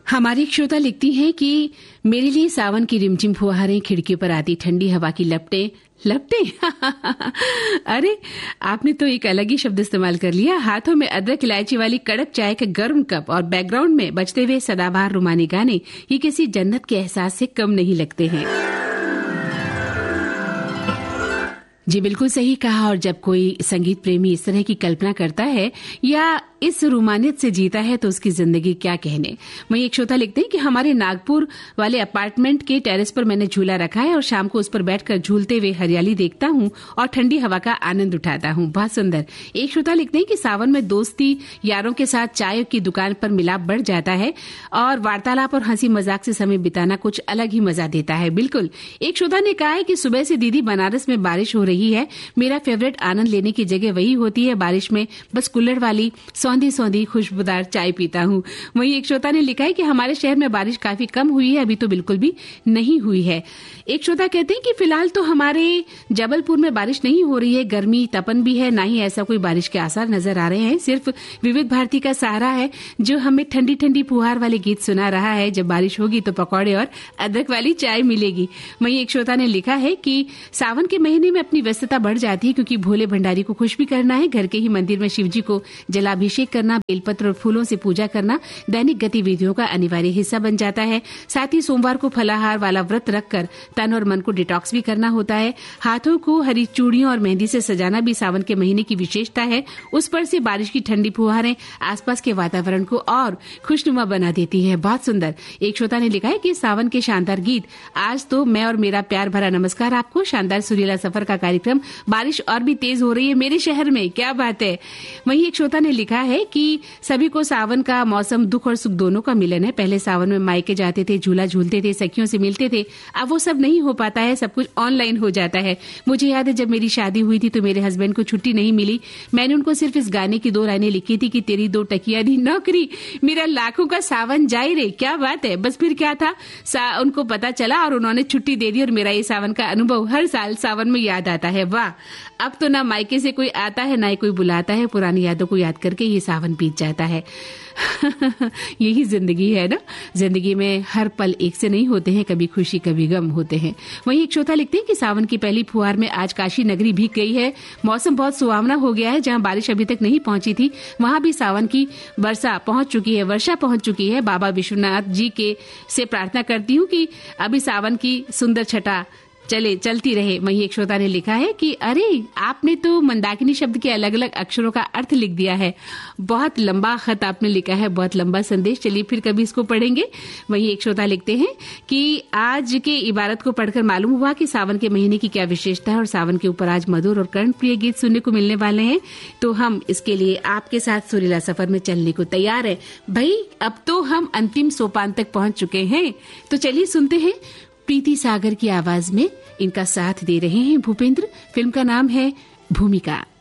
हमारी एक श्रोता लिखती हैं कि मेरे लिए सावन की रिमझिम फुहारें, खिड़कियों पर आती ठंडी हवा की लपटें। अरे आपने तो एक अलग ही शब्द इस्तेमाल कर लिया। हाथों में अदरक इलायची वाली कड़क चाय का गर्म कप और बैकग्राउंड में बजते हुए सदाबहार रुमानी गाने, ये किसी जन्नत के एहसास से कम नहीं लगते हैं। जी बिल्कुल सही कहा। और जब कोई संगीत प्रेमी इस तरह की कल्पना करता है या इस रोमानियत से जीता है तो उसकी जिंदगी क्या कहने। वहीं एक श्रोता लिखते हैं कि हमारे नागपुर वाले अपार्टमेंट के टेरेस पर मैंने झूला रखा है और शाम को उस पर बैठकर झूलते हुए हरियाली देखता हूँ और ठंडी हवा का आनंद उठाता हूँ। बहुत सुंदर। एक श्रोता लिखते हैं कि सावन में दोस्ती यारों के साथ चाय की दुकान पर मिलाप बढ़ जाता है और वार्तालाप और हंसी मजाक से समय बिताना कुछ अलग ही मजा देता है। बिल्कुल। एक श्रोता ने कहा है कि सुबह से दीदी बनारस में बारिश हो रही है, मेरा फेवरेट आनंद लेने की जगह वही होती है, बारिश में बस कुल्हड़ वाली सौंधी सौंधी खुशबूदार चाय पीता हूँ। वहीं एक श्रोता ने लिखा है कि हमारे शहर में बारिश काफी कम हुई है, अभी तो बिल्कुल भी नहीं हुई है। एक श्रोता कहते हैं कि फिलहाल तो हमारे जबलपुर में बारिश नहीं हो रही है, गर्मी तपन भी है, ना ही ऐसा कोई बारिश के आसार नजर आ रहे हैं। सिर्फ विविध भारती का सहारा है जो हमें ठंडी ठंडी फुहार वाले गीत सुना रहा है। जब बारिश होगी तो पकौड़े और अदरक वाली चाय मिलेगी। वहीं एक श्रोता ने लिखा है कि सावन के महीने में अपनी बढ़ जाती है क्योंकि भोले भंडारी को खुश भी करना है, घर के ही मंदिर में शिवजी को जलाभिषेक करना, बेलपत्र और फूलों से पूजा करना दैनिक गतिविधियों का अनिवार्य हिस्सा बन जाता है। साथ ही सोमवार को फलाहार वाला व्रत रखकर तन और मन को डिटॉक्स भी करना होता है। हाथों को हरी चूड़ियों और मेहंदी से सजाना भी सावन के महीने की विशेषता है। उस पर से बारिश की ठंडी फुहारें आसपास के वातावरण को और खुशनुमा बना देती है। बहुत सुंदर। एक श्रोता ने लिखा है कि सावन के शानदार गीत। आज तो मैं और मेरा प्यार भरा नमस्कार आपको। शानदार सुरीला सफर का कार्यक्रम। बारिश और भी तेज हो रही है मेरे शहर में, क्या बात है। वहीं एक श्रोता ने लिखा है कि सभी को सावन का मौसम दुख और सुख दोनों का मिलन है। पहले सावन में मायके जाते थे, झूला झूलते थे, सखियों से मिलते थे, अब वो सब नहीं हो पाता है, सब कुछ ऑनलाइन हो जाता है। मुझे याद है जब मेरी शादी हुई थी तो मेरे हस्बैंड को छुट्टी नहीं मिली। मैंने उनको सिर्फ इस गाने की 2 लाइनें लिखी थी कि तेरी 2 टकिया दी नौकरी, मेरा लाखों का सावन जाए रे। क्या बात है। बस फिर क्या था, उनको पता चला और उन्होंने छुट्टी दे दी और मेरा ये सावन का अनुभव हर साल सावन में याद आता है। वाह, अब तो ना मायके से कोई आता है ना ही कोई बुलाता है, पुरानी यादों को याद करके ये सावन बीत जाता है। यही जिंदगी है ना। जिंदगी में हर पल एक से नहीं होते हैं, कभी खुशी कभी गम होते हैं। वहीं एक श्रोता लिखते हैं कि सावन की पहली फुहार में आज काशी नगरी भीग गई है। मौसम बहुत सुहावना हो गया है। जहां बारिश अभी तक नहीं पहुंची थी वहां भी सावन की वर्षा पहुंच चुकी है। बाबा विश्वनाथ जी के से प्रार्थना करती हूँ कि अभी सावन की सुंदर छटा चलती रहे। वहीं एक श्रोता ने लिखा है कि अरे आपने तो मंदाकिनी शब्द के अलग अलग अक्षरों का अर्थ लिख दिया है। बहुत लंबा खत आपने लिखा है, बहुत लंबा संदेश। चलिए फिर कभी इसको पढ़ेंगे। वहीं एक श्रोता लिखते हैं कि आज के इबारत को पढ़कर मालूम हुआ कि सावन के महीने की क्या विशेषता है और सावन के ऊपर आज मधुर और कर्णप्रिय गीत सुनने को मिलने वाले हैं। तो हम इसके लिए आपके साथ सुरीला सफर में चलने को तैयार है भाई। अब तो हम अंतिम सोपान तक पहुंच चुके हैं। तो चलिए सुनते हैं प्रीति सागर की आवाज में। इनका साथ दे रहे हैं भूपेंद्र। फिल्म का नाम है भूमिका।